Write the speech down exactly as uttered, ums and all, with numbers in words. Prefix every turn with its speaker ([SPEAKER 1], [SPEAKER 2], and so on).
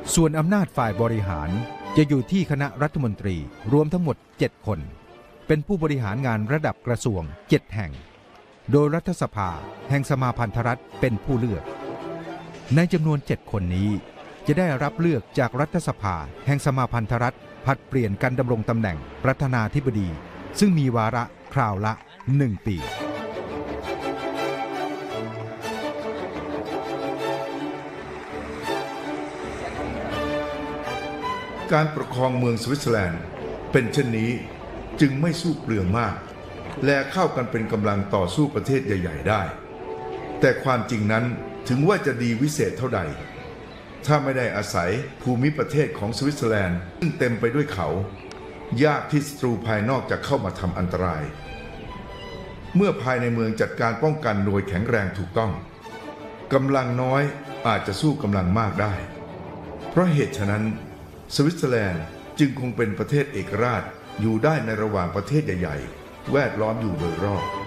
[SPEAKER 1] ส่วนอำนาจฝ่ายบริหารจะอยู่ที่คณะรัฐมนตรีรวมทั้งหมดเจ็ดคนเป็นผู้บริหารงานระดับกระทรวงเจ็ดแห่งโดยรัฐสภาแห่งสมาพันธรัฐเป็นผู้เลือกในจำนวนเจ็ดคนนี้จะได้รับเลือกจากรัฐสภาแห่งสมาพันธรัฐผลัดเปลี่ยนกันดำรงตำแหน่งประธานาธิบดีซึ่งมีวาระคราวละหนึ่งปี
[SPEAKER 2] การปกครองเมืองสวิตเซอร์แลนด์เป็นเช่นนี้จึงไม่สู้เปลืองมากและเข้ากันเป็นกำลังต่อสู้ประเทศใหญ่ๆได้แต่ความจริงนั้นถึงว่าจะดีวิเศษเท่าใดถ้าไม่ได้อาศัยภูมิประเทศของสวิตเซอร์แลนด์ซึ่งเต็มไปด้วยเขายากที่ศัตรูภายนอกจะเข้ามาทำอันตรายเมื่อภายในเมืองจัดการป้องกันโดยแข็งแรงถูกต้องกำลังน้อยอาจจะสู้กำลังมากได้เพราะเหตุฉะนั้นสวิตเซอร์แลนด์จึงคงเป็นประเทศเอกราชอยู่ได้ในระหว่างประเทศใหญ่ๆแวดล้อมอยู่โดยรอบ